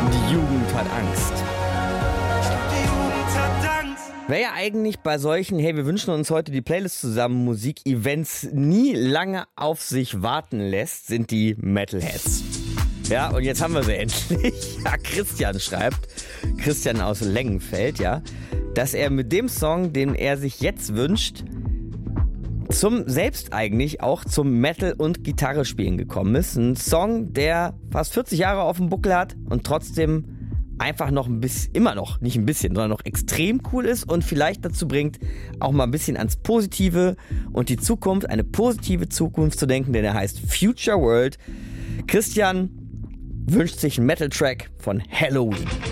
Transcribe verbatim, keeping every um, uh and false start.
Die Jugend hat Angst. Die Jugend hat Angst. Wer ja eigentlich bei solchen, hey, wir wünschen uns heute die Playlist zusammen, Musik-Events nie lange auf sich warten lässt, sind die Metalheads. Ja, und jetzt haben wir sie endlich. Ja, Christian schreibt, Christian aus Lengenfeld, ja, dass er mit dem Song, den er sich jetzt wünscht, zum selbst eigentlich auch zum Metal- und Gitarrespielen gekommen ist. Ein Song, der fast vierzig Jahre auf dem Buckel hat und trotzdem einfach noch ein bisschen, immer noch, nicht ein bisschen, sondern noch extrem cool ist und vielleicht dazu bringt, auch mal ein bisschen ans Positive und die Zukunft, eine positive Zukunft zu denken, denn er heißt Future World. Christian wünscht sich einen Metal-Track von Helloween.